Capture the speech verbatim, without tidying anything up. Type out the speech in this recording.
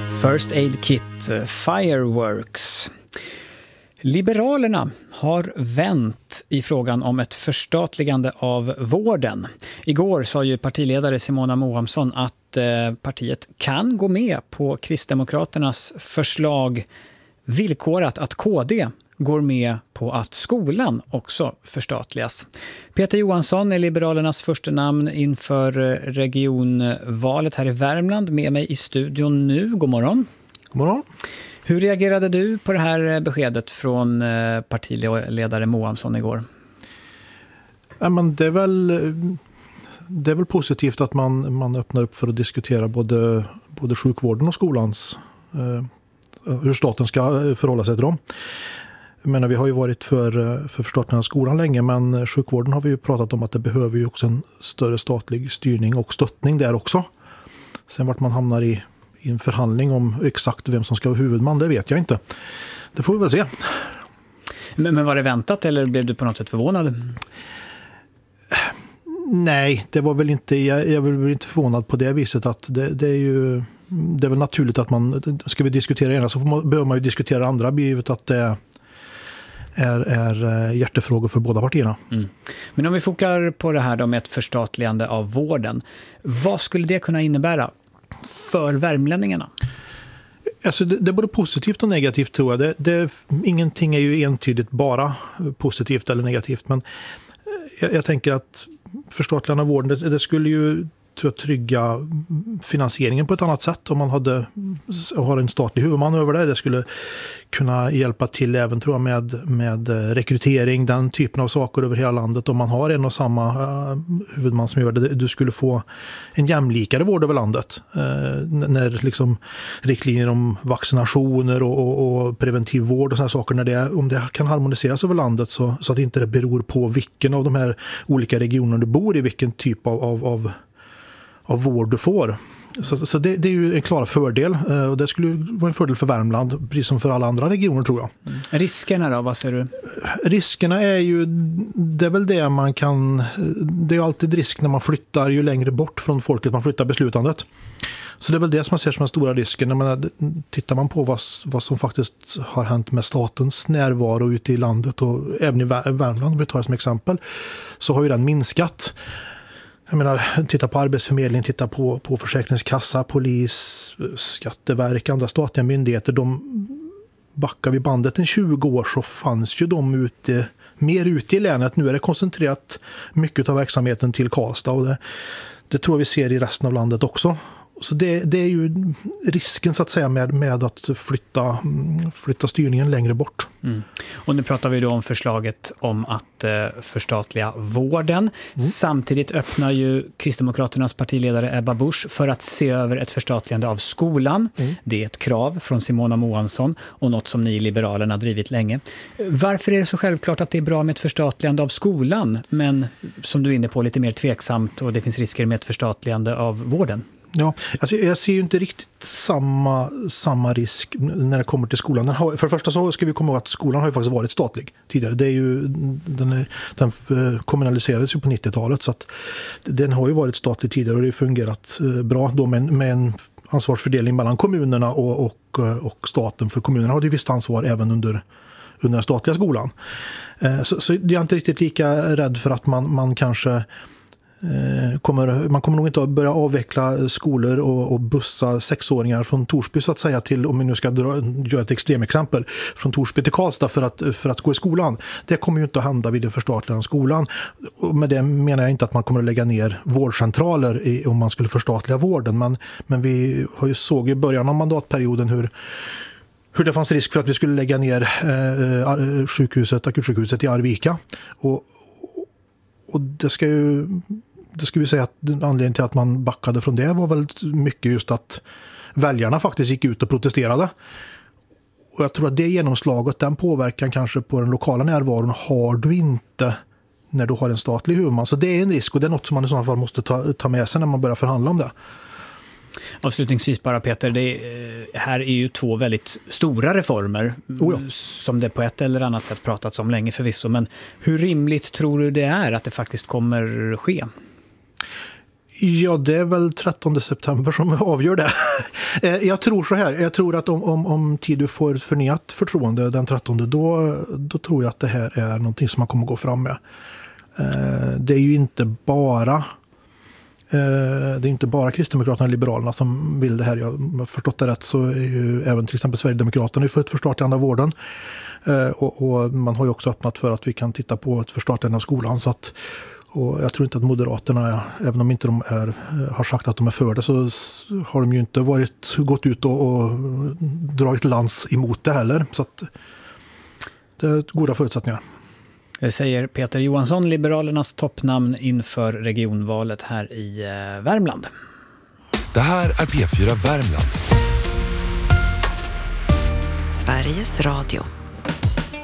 First Aid Kit, Fireworks. Liberalerna har vänt i frågan om ett förstatligande av vården. Igår sa ju partiledare Simona Moamsson att eh, partiet kan gå med på Kristdemokraternas förslag, villkorat att K D går med på att skolan också förstatligas. Peter Johansson är Liberalernas första namn inför regionvalet här i Värmland, med mig i studion nu. God morgon. God morgon. Hur reagerade du på det här beskedet från partiledare Moamsson igår? Ja, men det är väl det är väl positivt att man man öppnar upp för att diskutera både både sjukvården och skolans eh, hur staten ska förhålla sig till dem. Jag menar, vi har ju varit för för förstatligande av skolan länge, men sjukvården har vi ju pratat om att det behöver ju också en större statlig styrning och stöttning där också. Sen vart man hamnar i i en förhandling om exakt vem som ska vara huvudman, det vet jag inte. Det får vi väl se. Men, men var det väntat eller blev du på något sätt förvånad? Nej, det var väl inte, jag, jag var väl inte förvånad på det viset att det, det är ju det är väl naturligt att man, ska vi diskutera ena så man, behöver man ju diskutera andra, givet att det är, är hjärtefrågor för båda partierna. Mm. Men om vi fokar på det här då med ett förstatligande av vården, vad skulle det kunna innebära för värmlänningarna? Alltså det, det är både positivt och negativt, tror jag. Det, det, ingenting är ju entydigt bara positivt eller negativt, men jag, jag tänker att förstatligande av vården, det, det skulle ju tror jag, trygga finansieringen på ett annat sätt om man hade har en statlig huvudman över det. Det skulle kunna hjälpa till även, tror jag, med, med rekrytering, den typen av saker över hela landet. Om man har en och samma uh, huvudman som gör det, du skulle få en jämlikare vård över landet. Uh, när liksom riktlinjer om vaccinationer och, och, och preventiv vård och sådana saker, när det, om det kan harmoniseras över landet så, så att inte det beror på vilken av de här olika regionerna du bor i, vilken typ av, av, av av vård du får. Så, så det, det är ju en klar fördel, och det skulle vara en fördel för Värmland precis som för alla andra regioner, tror jag. Mm. Riskerna då, vad ser du? Riskerna är ju, det är väl det man kan, det är ju alltid risk när man flyttar ju längre bort från folket man flyttar beslutandet. Så det är väl det som man ser som en stora risken. Jag menar, tittar man på vad, vad som faktiskt har hänt med statens närvaro ute i landet och även i Värmland, om vi tar det som exempel, så har ju den minskat. Jag menar, titta på Arbetsförmedlingen, titta på, på Försäkringskassa, polis, Skatteverk, andra statliga myndigheter. De backar vid bandet en tjugo år så fanns ju de ute, mer ute i länet. Nu är det koncentrerat mycket av verksamheten till Karlstad, och det, det tror jag vi ser i resten av landet också. Så det, det är ju risken, så att säga, med, med att flytta, flytta styrningen längre bort. Mm. Och nu pratar vi då om förslaget om att eh, förstatliga vården. Mm. Samtidigt öppnar ju Kristdemokraternas partiledare Ebba Busch för att se över ett förstatligande av skolan. Mm. Det är ett krav från Simona Moamsson och något som ni i Liberalerna drivit länge. Varför är det så självklart att det är bra med ett förstatligande av skolan, men som du är inne på lite mer tveksamt och det finns risker med ett förstatligande av vården? Ja, alltså jag ser ju inte riktigt samma, samma risk när det kommer till skolan. Den har, för det första så ska vi komma ihåg att skolan har ju faktiskt varit statlig tidigare. Det är ju, den, är, den kommunaliserades ju på nittiotalet, så att den har ju varit statlig tidigare och det har fungerat bra då med, med en ansvarsfördelning mellan kommunerna och, och, och staten. För kommunerna har ju visst ansvar även under, under den statliga skolan. Så, så jag är inte riktigt lika rädd för att man, man kanske... Kommer, man kommer nog inte att börja avveckla skolor och, och bussa sexåringar från Torsby, så att säga, till, om vi nu ska dra, göra ett extremexempel, från Torsby till Karlstad för att, för att gå i skolan. Det kommer ju inte att hända vid det förstatligande av skolan. Och med det menar jag inte att man kommer att lägga ner vårdcentraler i, om man skulle förstatliga vården, men, men vi har ju såg i början av mandatperioden hur hur det fanns risk för att vi skulle lägga ner eh, sjukhuset, akutsjukhuset i Arvika. Och Och det ska ju det ska vi säga att anledningen till att man backade från det var väl mycket just att väljarna faktiskt gick ut och protesterade. Och jag tror att det genomslaget, den påverkan kanske på den lokala närvaron har du inte när du har en statlig huvudman. Så det är en risk, och det är något som man i så fall måste ta, ta med sig när man börjar förhandla om det. Avslutningsvis bara, Peter, det här är ju två väldigt stora reformer oh ja. som det på ett eller annat sätt pratats om länge förvisso, men hur rimligt tror du det är att det faktiskt kommer ske? Ja, det är väl trettonde september som avgör det. Jag tror så här, jag tror att om, om, om Tidu får förnyat förtroende den trettonde, då, då tror jag att det här är någonting som man kommer gå fram med. Det är ju inte bara det är inte bara Kristdemokraterna och Liberalerna som vill det här. Jag har förstått det rätt, så är ju även till exempel Sverigedemokraterna för ett förstatligande av vården. Och, och man har ju också öppnat för att vi kan titta på ett förstatligande av skolan. Så att, och jag tror inte att Moderaterna, även om inte de är, har sagt att de är för det, så har de ju inte varit, gått ut och, och dragit lans emot det heller. Så att det är goda förutsättningar. Det säger Peter Johansson, Liberalernas toppnamn inför regionvalet här i Värmland. Det här är P fyra Värmland. Sveriges Radio.